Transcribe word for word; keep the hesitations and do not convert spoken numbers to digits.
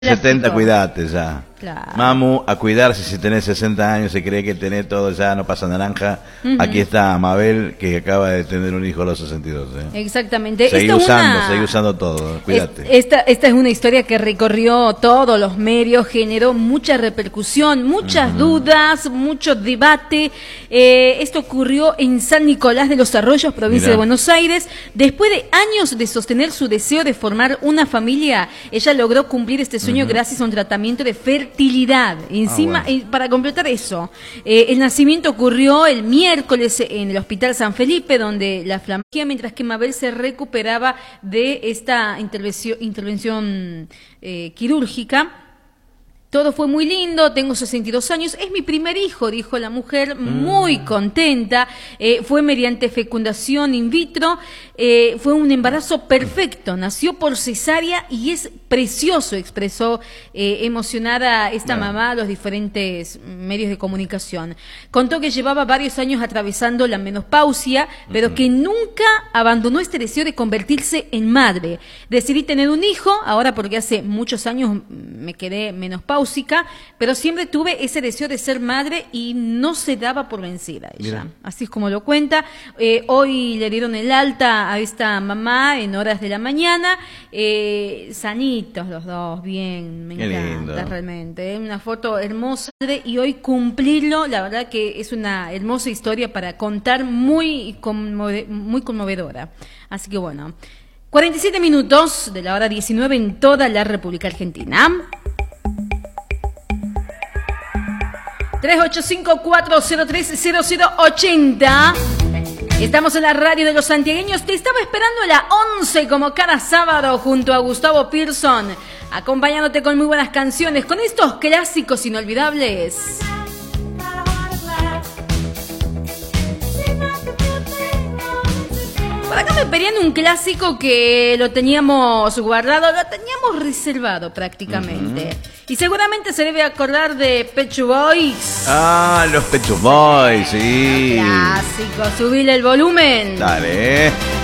setenta, cuidate ya. Claro. Mamu, a cuidarse si tenés sesenta años, se cree que tenés todo ya, no pasa naranja. Uh-huh. Aquí está Mabel, que acaba de tener un hijo a los sesenta y dos. ¿eh? Exactamente. Seguí Esto usando, una... seguí usando todo, cuídate. Es, esta, esta es una historia que recorrió todos los medios, generó mucha repercusión, muchas uh-huh. dudas, mucho debate. Eh, esto ocurrió en San Nicolás de los Arroyos, provincia Mirá. de Buenos Aires. Después de años de sostener su deseo de formar una familia, ella logró cumplir este sueño uh-huh. gracias a un tratamiento de fertilidad. Encima, ah, bueno. para completar eso, eh, el nacimiento ocurrió el miércoles en el Hospital San Felipe, donde la flamea, mientras que Mabel se recuperaba de esta intervención, intervención eh, quirúrgica. Todo fue muy lindo, tengo sesenta y dos años, es mi primer hijo, dijo la mujer, muy mm. contenta. Eh, fue mediante fecundación in vitro, eh, fue un embarazo perfecto, nació por cesárea y es precioso, expresó eh, emocionada esta bueno. mamá a los diferentes medios de comunicación. Contó que llevaba varios años atravesando la menopausia, pero uh-huh. que nunca abandonó este deseo de convertirse en madre. Decidí tener un hijo, ahora porque hace muchos años me quedé menopáusica, pero siempre tuve ese deseo de ser madre y no se daba por vencida ella. Mira. Así es como lo cuenta. Eh, hoy le dieron el alta a esta mamá en horas de la mañana, eh, sanitos los dos, bien, me Qué encanta lindo. realmente, ¿eh? Una foto hermosa y hoy cumplirlo, la verdad que es una hermosa historia para contar, muy, conmove- muy conmovedora. Así que bueno, cuarenta y siete minutos de la hora diecinueve en toda la República Argentina. tres ocho cinco, cuatro cero tres, cero cero ocho cero. Estamos en la radio de los santiagueños. Te estaba esperando a las once como cada sábado junto a Gustavo Pearson, acompañándote con muy buenas canciones, con estos clásicos inolvidables. Por acá me pedían un clásico que lo teníamos guardado, lo teníamos reservado prácticamente. Uh-huh. Y seguramente se debe acordar de Pet Shop Boys. Ah, los Pet Shop Boys, sí. Clásico, subile el volumen. Dale.